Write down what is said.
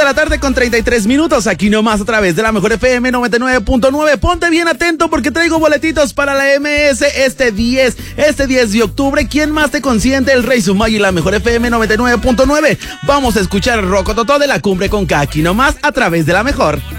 la tarde con 33 minutos, aquí nomás a través de la Mejor FM 99.9. Ponte bien atento porque traigo boletitos para la MS este 10 de octubre. ¿Quién más te consiente? El Rey Sumay y la Mejor FM 99.9. Vamos a escuchar Rocototó de la Cumbre con K, aquí nomás a través de la Mejor.